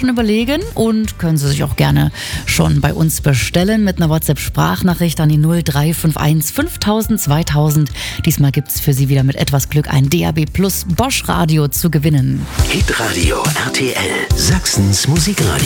schon überlegen und können Sie sich auch gerne schon bei uns bestellen mit einer WhatsApp-Sprachnachricht an die 0351 5000 2000. Diesmal gibt es für Sie wieder mit etwas Glück ein DAB Plus Bosch Radio zu gewinnen. Hitradio RTL, Sachsens Musikradio.